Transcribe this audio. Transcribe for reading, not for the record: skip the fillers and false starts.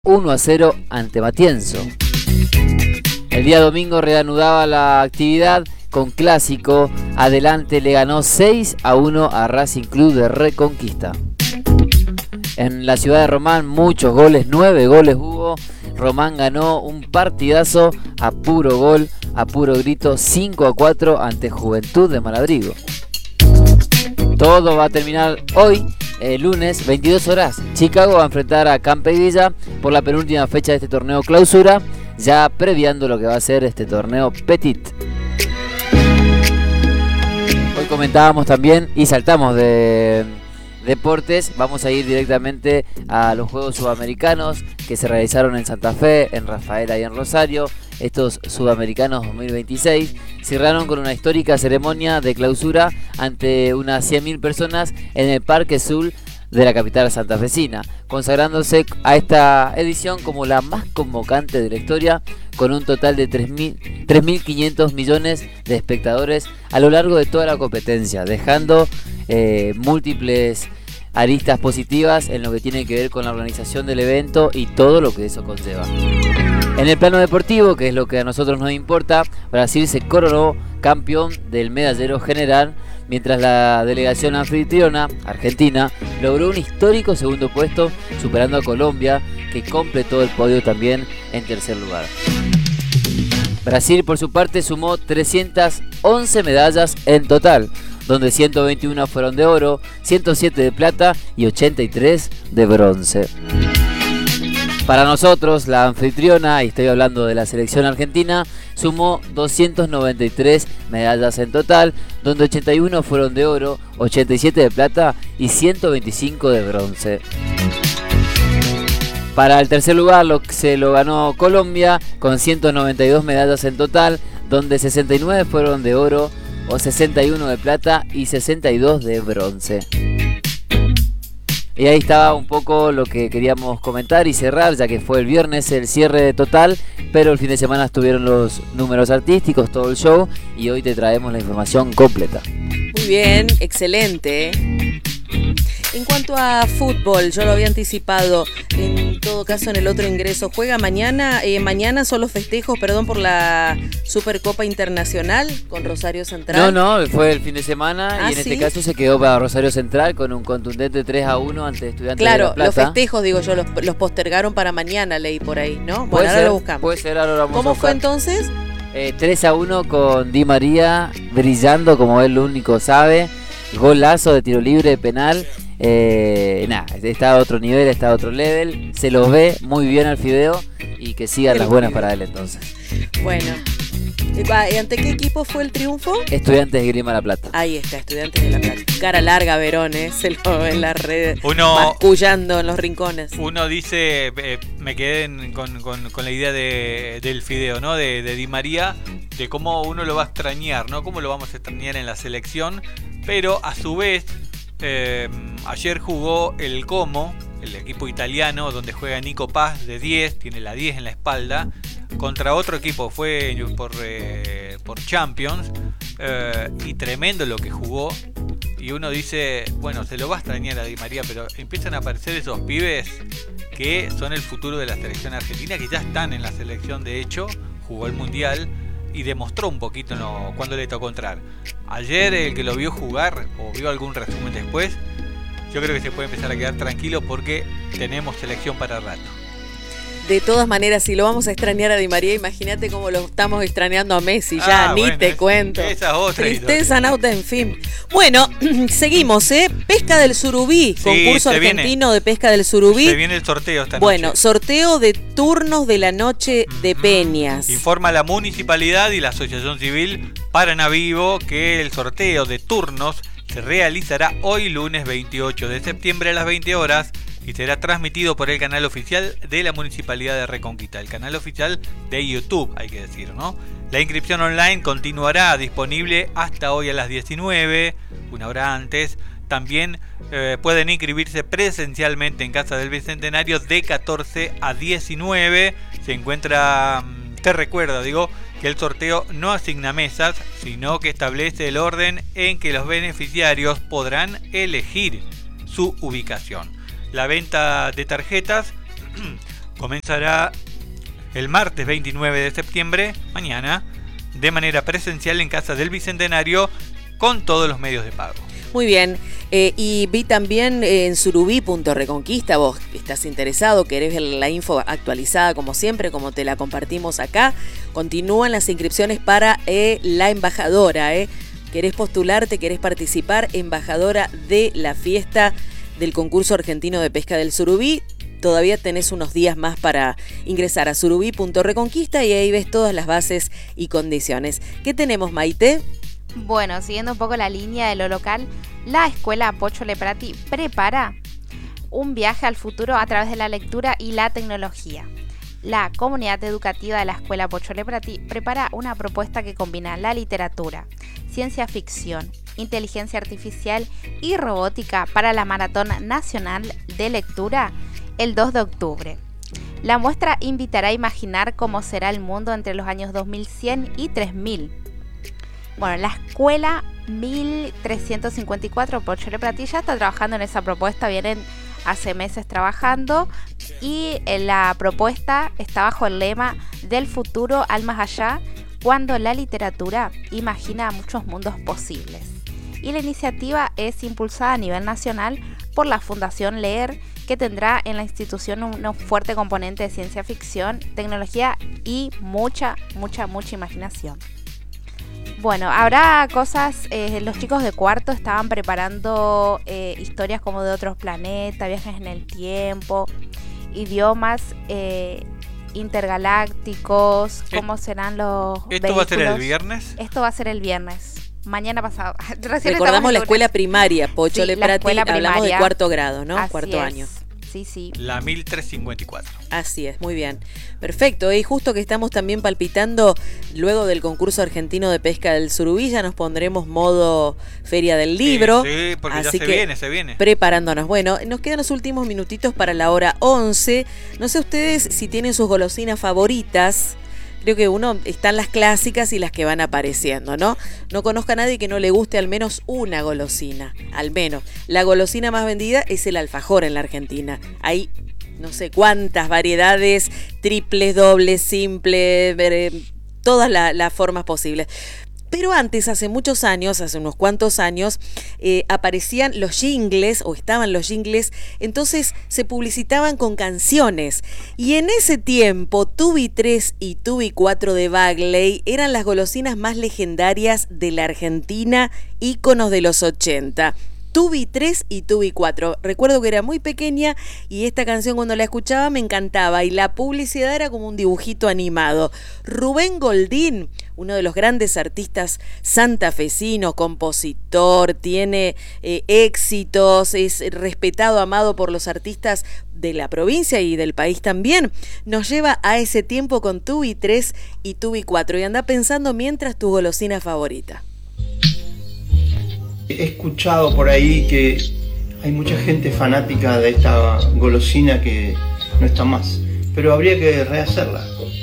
1-0 ante Matienzo. El día domingo reanudaba la actividad con clásico. Adelante le ganó 6-1 a Racing Club de Reconquista. En la ciudad de Román muchos goles, 9 goles hubo. Román ganó un partidazo a puro gol, a puro grito, 5-4 ante Juventud de Malabrigo. Todo va a terminar hoy, lunes, 22 horas. Chicago va a enfrentar a Campevilla por la penúltima fecha de este torneo clausura, ya previando lo que va a ser este torneo Petit. Hoy comentábamos también y saltamos de deportes, vamos a ir directamente a los Juegos Sudamericanos que se realizaron en Santa Fe, en Rafaela y en Rosario. Estos Sudamericanos 2026 cerraron con una histórica ceremonia de clausura ante unas 100.000 personas en el Parque Sur de la capital santafesina, consagrándose a esta edición como la más convocante de la historia, con un total de 3.500 millones de espectadores a lo largo de toda la competencia, dejando múltiples aristas positivas en lo que tiene que ver con la organización del evento y todo lo que eso conlleva. En el plano deportivo, que es lo que a nosotros nos importa, Brasil se coronó campeón del medallero general, mientras la delegación anfitriona, Argentina, logró un histórico segundo puesto, superando a Colombia, que completó el podio también en tercer lugar. Brasil, por su parte, sumó 311 medallas en total, donde 121 fueron de oro, 107 de plata y 83 de bronce. Para nosotros, la anfitriona, y estoy hablando de la selección argentina, sumó 293 medallas en total, donde 81 fueron de oro, 87 de plata y 125 de bronce. Para el tercer lugar se lo ganó Colombia, con 192 medallas en total, donde 69 fueron de oro, 61 de plata y 62 de bronce. Y ahí estaba un poco lo que queríamos comentar y cerrar, ya que fue el viernes el cierre total, pero el fin de semana estuvieron los números artísticos, todo el show, y hoy te traemos la información completa. Muy bien, excelente. En cuanto a fútbol, yo lo había anticipado, en todo caso en el otro ingreso, juega mañana, mañana son los festejos, por la Supercopa Internacional con Rosario Central. No, fue el fin de semana y en este caso se quedó para Rosario Central con un contundente 3-1 ante Estudiantes de La Plata. Claro, los festejos, digo yo, los postergaron para mañana, leí por ahí, ¿no? Bueno, ahora lo buscamos. Puede ser, ahora lo vamos a ¿Cómo buscar. fue entonces? 3-1 con Di María brillando como él lo único sabe, golazo de tiro libre, penal. Está a otro nivel, está a otro level. Se los ve muy bien al fideo y que sigan las buenas para él entonces. Bueno, ¿y ante qué equipo fue el triunfo? Estudiantes de Grima La Plata. Ahí está, Estudiantes de La Plata. Cara larga, Verón, se lo ve en las redes, mascullando en los rincones. Uno dice, me quedé con la idea del fideo, ¿no? De Di María, de cómo uno lo va a extrañar, ¿no? Cómo lo vamos a extrañar en la selección, pero a su vez ayer jugó el Como, el equipo italiano donde juega Nico Paz de 10, tiene la 10 en la espalda, contra otro equipo, fue por Champions, y tremendo lo que jugó, y uno dice, bueno, se lo va a extrañar a Di María, pero empiezan a aparecer esos pibes que son el futuro de la selección argentina, que ya están en la selección, de hecho, jugó el Mundial y demostró un poquito cuando le tocó entrar. Ayer el que lo vio jugar o vio algún resumen después, yo creo que se puede empezar a quedar tranquilo porque tenemos selección para rato. De todas maneras, si lo vamos a extrañar a Di María, imagínate cómo lo estamos extrañando a Messi, ya ni te cuento. Esa otra tristeza, nauta, en fin. Bueno, seguimos, Pesca del Surubí, concurso argentino de pesca del surubí. Se viene el sorteo esta noche. Bueno, sorteo de turnos de la noche de Peñas. Informa la Municipalidad y la Asociación Civil Paraná Vivo que el sorteo de turnos se realizará hoy lunes 28 de septiembre a las 20 horas y será transmitido por el canal oficial de la Municipalidad de Reconquista, el canal oficial de YouTube, hay que decir, ¿no? La inscripción online continuará disponible hasta hoy a las 19, una hora antes. También pueden inscribirse presencialmente en Casa del Bicentenario de 14 a 19. Se encuentra, te recuerda, que el sorteo no asigna mesas, sino que establece el orden en que los beneficiarios podrán elegir su ubicación. La venta de tarjetas comenzará el martes 29 de septiembre, mañana, de manera presencial en Casa del Bicentenario con todos los medios de pago. Muy bien, y vi también en surubí.reconquista, vos estás interesado, querés ver la info actualizada como siempre, como te la compartimos acá. Continúan las inscripciones para la embajadora, querés postularte, querés participar, embajadora de la fiesta del concurso argentino de pesca del surubí. Todavía tenés unos días más para ingresar a surubí.reconquista y ahí ves todas las bases y condiciones. ¿Qué tenemos, Maite? Bueno, siguiendo un poco la línea de lo local, la escuela Pocho Leprati prepara un viaje al futuro a través de la lectura y la tecnología. La comunidad educativa de la escuela Pocho Leprati prepara una propuesta que combina la literatura, ciencia ficción, inteligencia artificial y robótica para la Maratón Nacional de Lectura el 2 de octubre. La muestra invitará a imaginar cómo será el mundo entre los años 2100 y 3000. Bueno, la escuela 1354 Pocho Leprati ya está trabajando en esa propuesta, vienen hace meses trabajando y la propuesta está bajo el lema del futuro al más allá, cuando la literatura imagina muchos mundos posibles. Y la iniciativa es impulsada a nivel nacional por la Fundación Leer, que tendrá en la institución un fuerte componente de ciencia ficción, tecnología y mucha imaginación. Bueno, habrá cosas, los chicos de cuarto estaban preparando historias como de otros planetas, viajes en el tiempo, idiomas intergalácticos, cómo serán los ¿Esto vehículos. va a ser el viernes? Esto va a ser el viernes, mañana pasado. Recordamos la escuela primaria, Pocho Leprati, hablamos de cuarto grado, ¿no? Así Cuarto es. año. Sí. La 1354. Así es, muy bien. Perfecto, y justo que estamos también palpitando, luego del concurso argentino de pesca del surubí, ya nos pondremos modo feria del libro. Sí, porque así ya se viene. Preparándonos. Bueno, nos quedan los últimos minutitos para la hora 11. No sé ustedes si tienen sus golosinas favoritas. Creo que están las clásicas y las que van apareciendo, ¿no? No conozco a nadie que no le guste al menos una golosina. Al menos. La golosina más vendida es el alfajor en la Argentina. Hay no sé cuántas variedades, triples, dobles, simples, todas las formas posibles. Pero antes, hace muchos años, hace unos cuantos años, aparecían los jingles, o estaban los jingles, entonces se publicitaban con canciones. Y en ese tiempo, Tubi 3 y Tubi 4 de Bagley eran las golosinas más legendarias de la Argentina, íconos de los 80. Tubi 3 y Tubi 4. Recuerdo que era muy pequeña y esta canción cuando la escuchaba me encantaba y la publicidad era como un dibujito animado. Rubén Goldín, uno de los grandes artistas santafesinos, compositor, tiene éxitos, es respetado, amado por los artistas de la provincia y del país también, nos lleva a ese tiempo con Tubi 3 y Tubi 4 y anda pensando mientras tu golosina favorita. He escuchado por ahí que hay mucha gente fanática de esta golosina que no está más, pero habría que rehacerla.